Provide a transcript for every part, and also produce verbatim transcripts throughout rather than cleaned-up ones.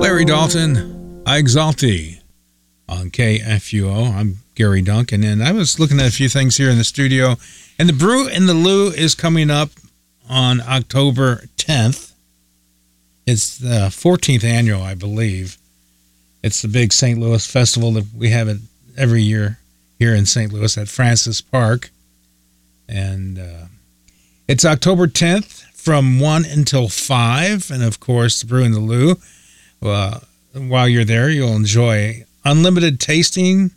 Larry Dalton, I Exalt Thee on K F U O. I'm Gary Duncan, and I was looking at a few things here in the studio, and the Brew in the Lou is coming up on October tenth. It's the fourteenth annual, I believe. It's the big Saint Louis festival that we have it every year here in Saint Louis at Francis Park. And uh, it's October tenth from one until five. And, of course, the Brew in the Lou. Uh, while you're there, you'll enjoy unlimited tasting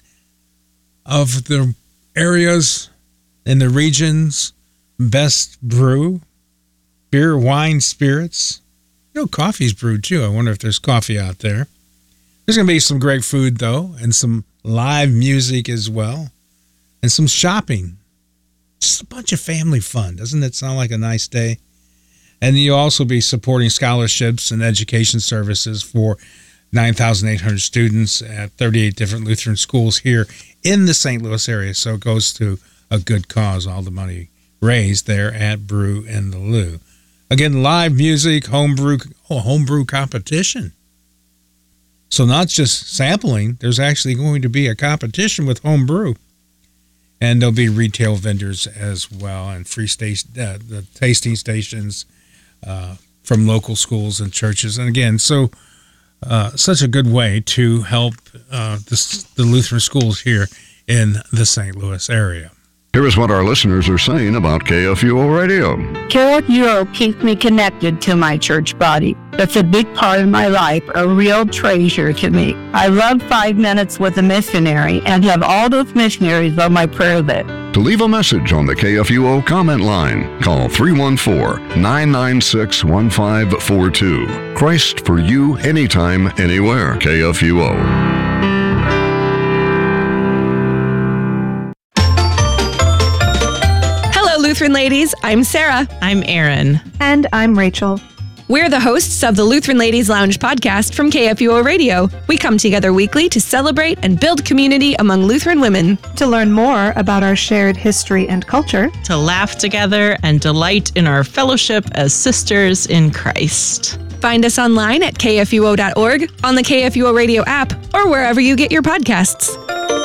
of the areas in the region's best brew, beer, wine, spirits. You know, coffee's brewed, too. I wonder if there's coffee out there. There's going to be some great food, though, and some live music as well, and some shopping. Just a bunch of family fun. Doesn't that sound like a nice day? And you'll also be supporting scholarships and education services for nine thousand eight hundred students at thirty-eight different Lutheran schools here in the Saint Louis area. So it goes to a good cause, all the money raised there at Brew in the Lou. Again, live music, homebrew, oh, homebrew competition. So not just sampling, there's actually going to be a competition with homebrew. And there'll be retail vendors as well, and free station, uh, the tasting stations uh, from local schools and churches. And again, so uh, such a good way to help uh, the, the Lutheran schools here in the Saint Louis area. Here is what our listeners are saying about K F U O Radio. K F U O keeps me connected to my church body. That's a big part of my life, a real treasure to me. I love Five Minutes with a Missionary and have all those missionaries on my prayer list. To leave a message on the K F U O comment line, call three one four, nine nine six, one five four two. Christ for you, anytime, anywhere. K F U O. Lutheran ladies, I'm Sarah. I'm Erin. And I'm Rachel. We're the hosts of the Lutheran Ladies Lounge podcast from K F U O Radio. We come together weekly to celebrate and build community among Lutheran women. To learn more about our shared history and culture. To laugh together and delight in our fellowship as sisters in Christ. Find us online at K F U O dot org, on the K F U O Radio app, or wherever you get your podcasts.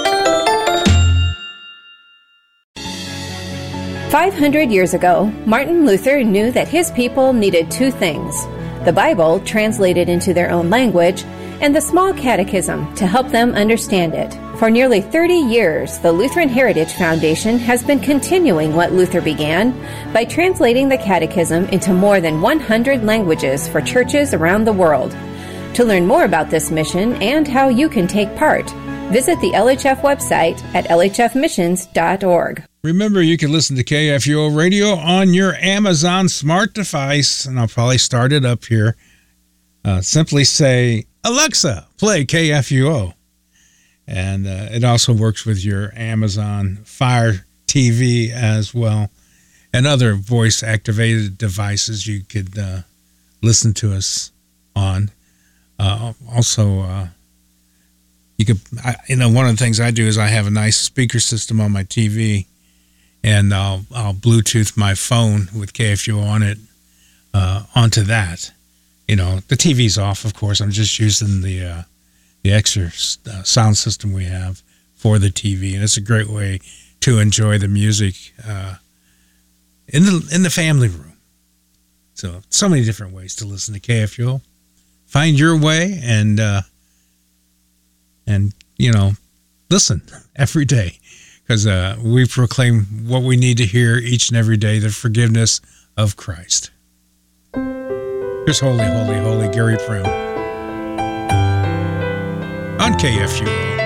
five hundred years ago, Martin Luther knew that his people needed two things: the Bible, translated into their own language, and the small catechism to help them understand it. For nearly thirty years, the Lutheran Heritage Foundation has been continuing what Luther began by translating the catechism into more than one hundred languages for churches around the world. To learn more about this mission and how you can take part, visit the L H F website at L H F missions dot org. Remember, you can listen to K F U O Radio on your Amazon smart device, and I'll probably start it up here. Uh, simply say, Alexa, play K F U O. And uh, it also works with your Amazon Fire T V as well, and other voice-activated devices you could uh, listen to us on. Uh, also, uh, you could, I, you know, one of the things I do is I have a nice speaker system on my T V. And I'll, I'll Bluetooth my phone with K F U O on it uh, onto that. You know, the T V's off, of course. I'm just using the uh, the extra uh, sound system we have for the T V, and it's a great way to enjoy the music uh, in the in the family room. So, so many different ways to listen to K F U O. Find your way, and uh, and you know, listen every day. Because uh, we proclaim what we need to hear each and every day, the forgiveness of Christ. Here's Holy, Holy, Holy Gary Prim on K F U O.